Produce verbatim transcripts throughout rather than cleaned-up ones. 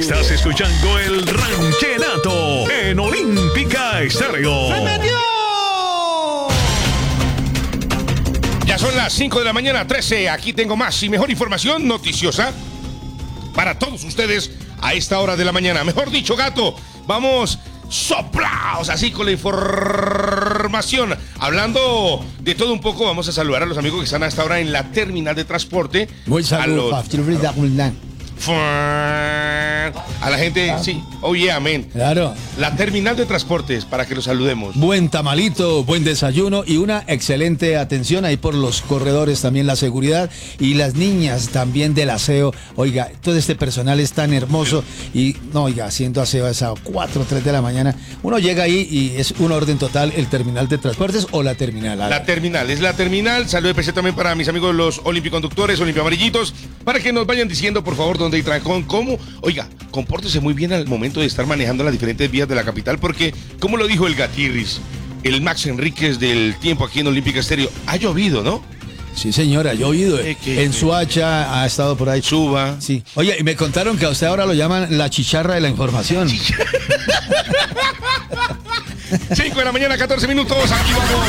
Estás escuchando el Ranchenato en Olímpica Estéreo. ¡Se metió! Ya son las cinco de la mañana, trece. Aquí tengo más y mejor información noticiosa para todos ustedes a esta hora de la mañana. Mejor dicho, gato, vamos soplaos así con la información. Hablando de todo un poco, vamos a saludar a los amigos que están hasta ahora en la terminal de transporte. Muy saludo, a, los... a la gente, sí, oh yeah, amén. Claro. La terminal de transportes, para que los saludemos. Buen tamalito, buen desayuno y una excelente atención ahí por los corredores, también la seguridad y las niñas también del aseo. Oiga, todo este personal es tan hermoso y, no, oiga, haciendo aseo a esas cuatro o tres de la mañana, uno llega ahí y es un orden total el terminal de transportes o la terminal. La terminal, es la terminal. Saludo especial también para mis amigos los olimpiconductores, olimpiamarillitos, para que nos vayan diciendo, por favor, dónde hay trancón, cómo. Oiga, compórtese muy bien al momento de estar manejando las diferentes vías de la capital, porque, como lo dijo el Gatirris, el Max Enríquez del tiempo aquí en Olímpica Estéreo, ha llovido, ¿no? Sí, señora, ha llovido. Eh, en Suacha ha estado por ahí. Suba. Sí. Oye, y me contaron que a usted ahora lo llaman la chicharra de la información. cinco de la mañana, catorce minutos. Aquí vamos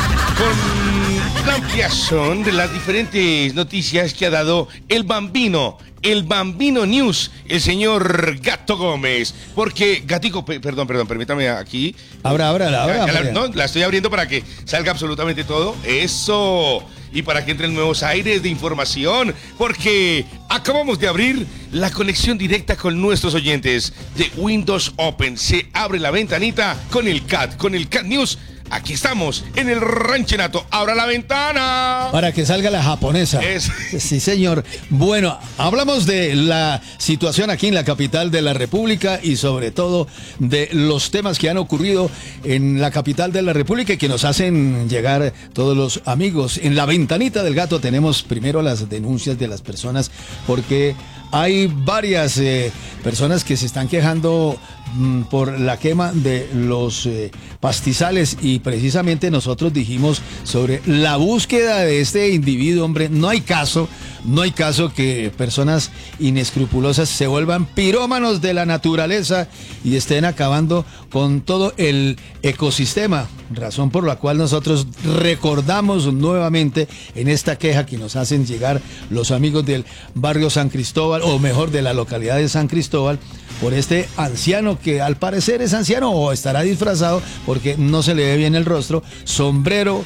con la ampliación de las diferentes noticias que ha dado el Bambino. El Bambino News, el señor Gato Gómez. Porque, Gatico, pe perdón, perdón, permítame aquí. Abra, abra, la abra. La, no, la estoy abriendo para que salga absolutamente todo. Eso. Y para que entren nuevos aires de información. Porque acabamos de abrir la conexión directa con nuestros oyentes de Windows Open. Se abre la ventanita con el C A T, con el C A T News. Aquí estamos, en el Ranchenato. ¡Abra la ventana! Para que salga la japonesa. Es... Sí, señor. Bueno, hablamos de la situación aquí en la capital de la República y sobre todo de los temas que han ocurrido en la capital de la República y que nos hacen llegar todos los amigos. En la ventanita del gato tenemos primero las denuncias de las personas porque hay varias eh, personas que se están quejando mmm, por la quema de los eh, pastizales y precisamente nosotros dijimos sobre la búsqueda de este individuo. Hombre, no hay caso, no hay caso que personas inescrupulosas se vuelvan pirómanos de la naturaleza y estén acabando con todo el ecosistema, razón por la cual nosotros recordamos nuevamente en esta queja que nos hacen llegar los amigos del barrio San Cristóbal, o mejor de la localidad de San Cristóbal, por este anciano que al parecer es anciano o estará disfrazado porque no se le ve bien el rostro, sombrero,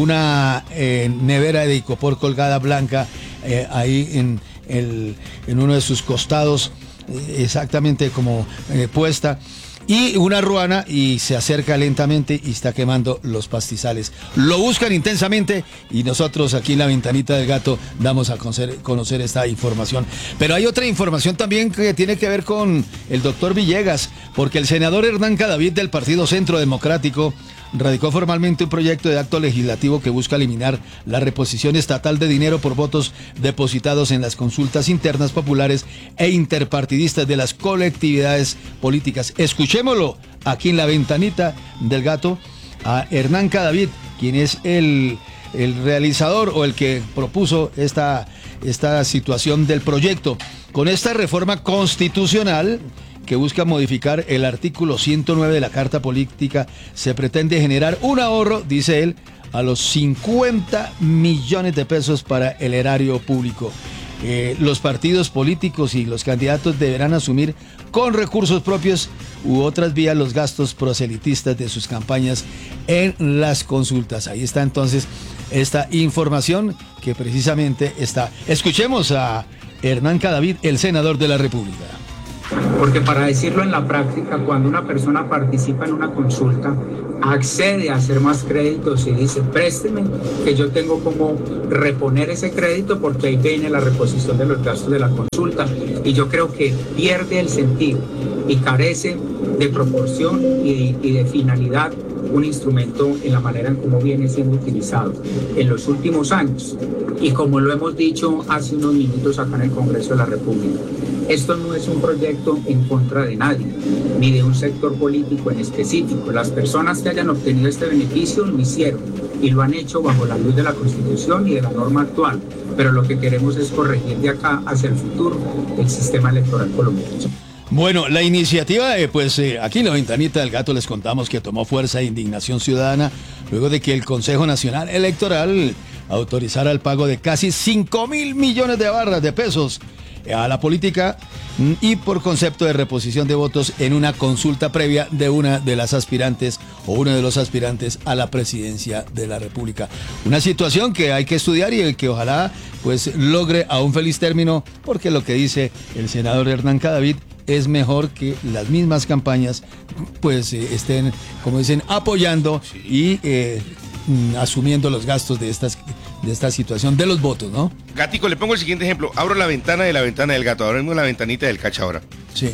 una eh, nevera de icopor colgada blanca eh, ahí en, el, en uno de sus costados, eh, exactamente como eh, puesta, y una ruana, y se acerca lentamente y está quemando los pastizales. Lo buscan intensamente y nosotros aquí en la ventanita del gato damos a conocer, conocer esta información. Pero hay otra información también que tiene que ver con el doctor Villegas, porque el senador Hernán Cadavid del Partido Centro Democrático radicó formalmente un proyecto de acto legislativo que busca eliminar la reposición estatal de dinero por votos depositados en las consultas internas populares e interpartidistas de las colectividades políticas. Escuchémoslo aquí en la ventanita del gato a Hernán Cadavid, quien es el, el realizador o el que propuso esta, esta situación del proyecto. Con esta reforma constitucional que busca modificar el artículo ciento nueve de la Carta Política, se pretende generar un ahorro, dice él, a los cincuenta millones de pesos para el erario público. Eh, los partidos políticos y los candidatos deberán asumir con recursos propios u otras vías los gastos proselitistas de sus campañas en las consultas. Ahí está entonces esta información que precisamente está. Escuchemos a Hernán Cadavid, el senador de la República. Porque para decirlo en la práctica, cuando una persona participa en una consulta, accede a hacer más créditos y dice, présteme, que yo tengo como reponer ese crédito porque ahí viene la reposición de los gastos de la consulta. Y yo creo que pierde el sentido y carece de proporción y, y de finalidad un instrumento en la manera en cómo viene siendo utilizado en los últimos años. Y como lo hemos dicho hace unos minutos acá en el Congreso de la República, esto no es un proyecto en contra de nadie, ni de un sector político en específico. Las personas que hayan obtenido este beneficio lo hicieron y lo han hecho bajo la luz de la Constitución y de la norma actual. Pero lo que queremos es corregir de acá hacia el futuro el sistema electoral colombiano. Bueno, la iniciativa, eh, pues eh, aquí en la ventanita del gato les contamos que tomó fuerza e indignación ciudadana luego de que el Consejo Nacional Electoral autorizara el pago de casi cinco mil millones de barras de pesos a la política y por concepto de reposición de votos en una consulta previa de una de las aspirantes o uno de los aspirantes a la presidencia de la República. Una situación que hay que estudiar y que ojalá pues logre a un feliz término, porque lo que dice el senador Hernán Cadavid es mejor que las mismas campañas pues eh, estén, como dicen, apoyando y eh, asumiendo los gastos de estas de esta situación de los votos, ¿no? Gatico, le pongo el siguiente ejemplo. Abro la ventana de la ventana del gato. Ahora mismo la ventanita del cacha ahora. Sí.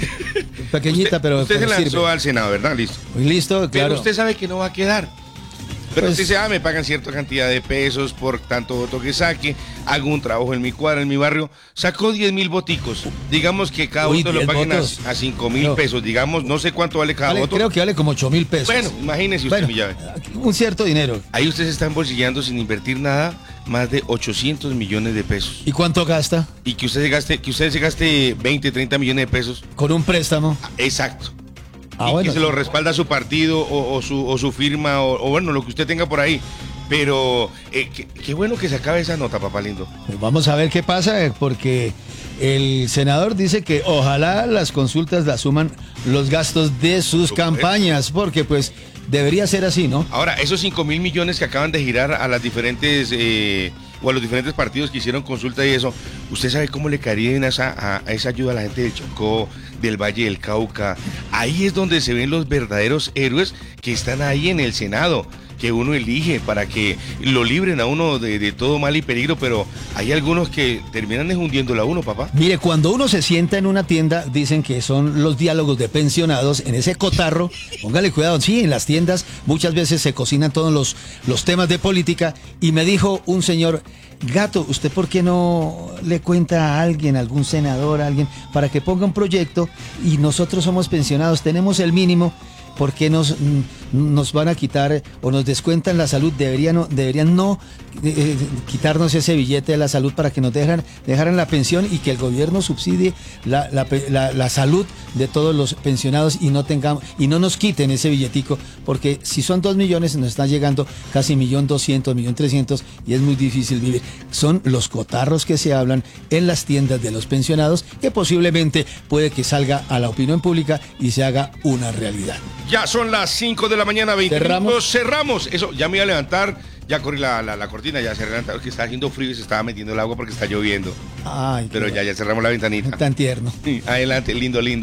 Pequeñita, usted, pero Usted pero se lanzó sirve. al Senado, ¿verdad? Listo. Listo, claro. Pero usted sabe que no va a quedar. Pero Pues- usted dice, ah, me pagan cierta cantidad de pesos por tanto voto que saque, hago un trabajo en mi cuadra, en mi barrio, sacó diez mil voticos. Digamos que cada Uy, voto lo diez paguen votos. a, a cinco mil No. pesos, digamos, no sé cuánto vale cada Vale, voto. creo que vale como ocho mil pesos. Bueno, imagínese usted, Bueno, mi llave. un cierto dinero. Ahí usted se está embolsillando sin invertir nada más de ochocientos millones de pesos. ¿Y cuánto gasta? Y que usted se gaste, que usted se gaste veinte, treinta millones de pesos. Con un préstamo. Exacto. Ah, y bueno. que se lo respalda su partido o, o su, o su firma o, o bueno, lo que usted tenga por ahí. Pero eh, qué, qué bueno que se acabe esa nota, papá lindo. Pues vamos a ver qué pasa, eh, porque el senador dice que ojalá las consultas las suman los gastos de sus Supuesto. campañas, porque pues debería ser así, ¿no? Ahora, esos cinco mil millones que acaban de girar a las diferentes eh, o a los diferentes partidos que hicieron consulta y eso, ¿usted sabe cómo le caería en esa, a, a esa ayuda a la gente del Chocó, del Valle del Cauca? Ahí es donde se ven los verdaderos héroes que están ahí en el Senado, que uno elige para que lo libren a uno de, de todo mal y peligro, pero hay algunos que terminan hundiéndolo a uno, papá. Mire, cuando uno se sienta en una tienda, dicen que son los diálogos de pensionados, en ese cotarro, póngale cuidado, sí, en las tiendas muchas veces se cocinan todos los, los temas de política, y me dijo un señor, gato, ¿usted por qué no le cuenta a alguien, a algún senador, a alguien, para que ponga un proyecto y nosotros somos pensionados, tenemos el mínimo? ¿Por qué nos, nos van a quitar o nos descuentan la salud? Deberían, deberían no eh, quitarnos ese billete de la salud para que nos dejan, dejaran la pensión y que el gobierno subsidie la, la, la, la salud de todos los pensionados y no tengamos y no nos quiten ese billetico, porque si son dos millones nos están llegando casi millón doscientos, millón trescientos y es muy difícil vivir. Son los cotarros que se hablan en las tiendas de los pensionados que posiblemente puede que salga a la opinión pública y se haga una realidad. Ya son las cinco de la mañana, veinte ¿Cerramos? minutos. Cerramos. Eso, ya me iba a levantar, ya corrí la, la, la cortina, ya se levantó, porque está haciendo frío y se estaba metiendo el agua porque está lloviendo. Ay, Pero qué ya, ya cerramos la ventanita. tan tierno. Adelante, lindo, lindo.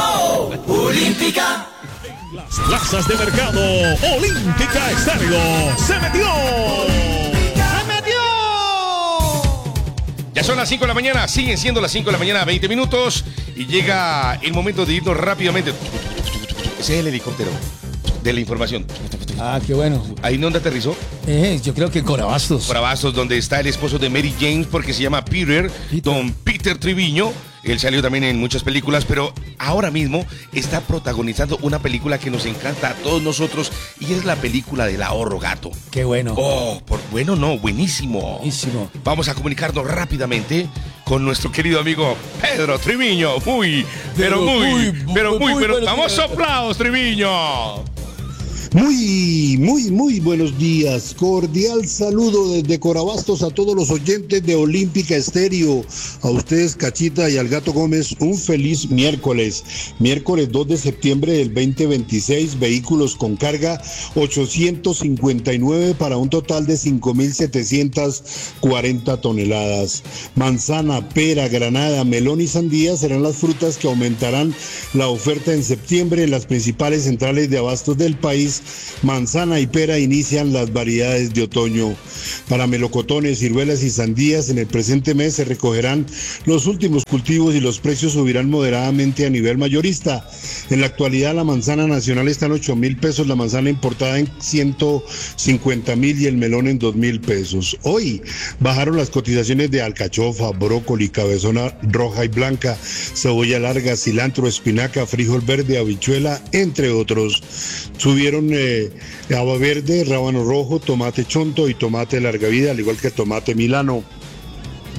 Las plazas de mercado Olímpica Estéreo se metió. Ya son las cinco de la mañana, siguen siendo las cinco de la mañana, veinte minutos. Y llega el momento de irnos rápidamente. Ese es el helicóptero de la información. Ah, qué bueno. ¿Ahí dónde aterrizó? Eh, yo creo que en Corabastos. Por Abastos, donde está el esposo de Mary James, porque se llama Peter, Peter. don Peter Triviño. Él salió también en muchas películas, pero ahora mismo está protagonizando una película que nos encanta a todos nosotros y es la película del ahorro, gato. Qué bueno. Oh, por bueno no, buenísimo. Buenísimo. Vamos a comunicarnos rápidamente con nuestro querido amigo Pedro Triviño. Muy, pero Pero muy, muy, pero muy, muy, muy pero buenos vamos días. soplados, Triviño. Muy, muy, muy buenos días. Cordial saludo desde Corabastos a todos los oyentes de Olímpica Estéreo. A ustedes, Cachita, y al Gato Gómez, un feliz miércoles. Miércoles dos de septiembre del veinte veintiséis, vehículos con carga ochocientos cincuenta y nueve para un total de cinco mil setecientas cuarenta toneladas. Manzana, pera, granada, melón y sandía serán las frutas que aumentarán la oferta en septiembre en las principales centrales de abastos del país. Manzana y pera inician las variedades de otoño. Para melocotones, ciruelas y sandías, en el presente mes se recogerán los últimos cultivos y los precios subirán moderadamente a nivel mayorista. En la actualidad la manzana nacional está en ocho mil pesos, la manzana importada en ciento cincuenta mil y el melón en dos mil pesos. Hoy bajaron las cotizaciones de alcachofa, brócoli, cabezona roja y blanca, cebolla larga, cilantro, espinaca, frijol verde, habichuela, entre otros. Subieron eh, haba verde, rábano rojo, tomate chonto y tomate larga vida, al igual que tomate milano.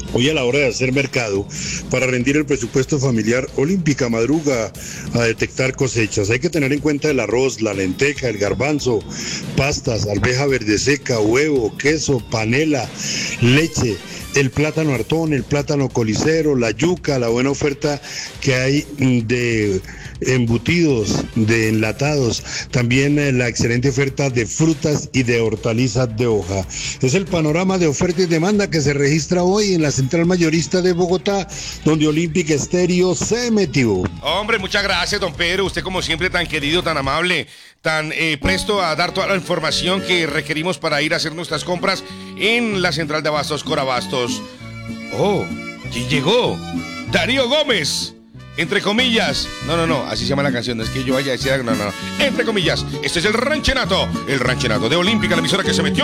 Hoy a la hora de hacer mercado, para rendir el presupuesto familiar, Olímpica madruga a detectar cosechas. Hay que tener en cuenta el arroz, la lenteja, el garbanzo, pastas, arveja verde seca, huevo, queso, panela, leche, el plátano hartón, el plátano colicero, la yuca, la buena oferta que hay de embutidos, de enlatados, también eh, la excelente oferta de frutas y de hortalizas de hoja. Es el panorama de oferta y demanda que se registra hoy en la Central Mayorista de Bogotá, donde Olímpica Estéreo se metió. Hombre, muchas gracias, don Pedro. Usted como siempre tan querido, tan amable, tan eh, presto a dar toda la información que requerimos para ir a hacer nuestras compras en la Central de Abastos Corabastos. Oh, ¿quién llegó? Darío Gómez. Entre comillas, no, no, no, así se llama la canción, no es que yo vaya a decir, no, no, no, entre comillas, este es el ranchenato, el ranchenato de Olímpica, la emisora que se metió